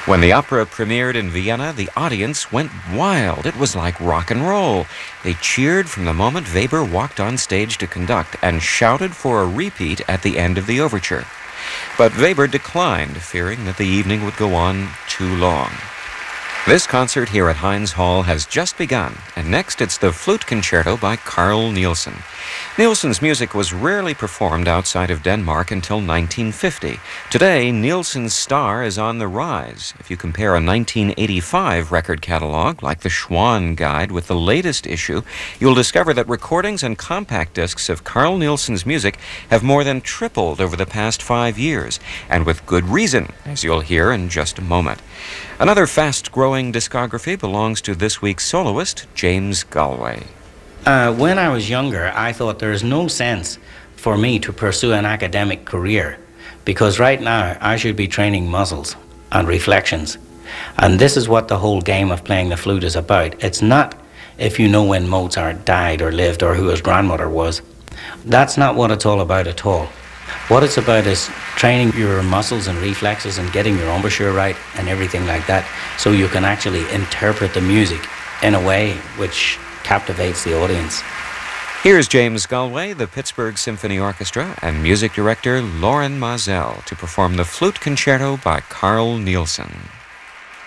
When the opera premiered in Vienna, the audience went wild. It was like rock and roll. They cheered from the moment Weber walked on stage to conduct and shouted for a repeat at the end of the overture. But Weber declined, fearing that the evening would go on too long. This concert here at Heinz Hall has just begun, and next it's the Flute Concerto by Carl Nielsen. Nielsen's music was rarely performed outside of Denmark until 1950. Today, Nielsen's star is on the rise. If you compare a 1985 record catalog, like the Schwann Guide, with the latest issue, you'll discover that recordings and compact discs of Carl Nielsen's music have more than tripled over the past 5 years, and with good reason, as you'll hear in just a moment. Another fast-growing discography belongs to this week's soloist, James Galway. When I was younger, I thought there is no sense for me to pursue an academic career, because right now I should be training muscles and reflections. And this is what the whole game of playing the flute is about. It's not if you know when Mozart died or lived or who his grandmother was. That's not what it's all about at all. What it's about is training your muscles and reflexes and getting your embouchure right and everything like that, so you can actually interpret the music in a way which captivates the audience. Here's James Galway, the Pittsburgh Symphony Orchestra, and music director Loren Mazel to perform the Flute Concerto by Carl Nielsen.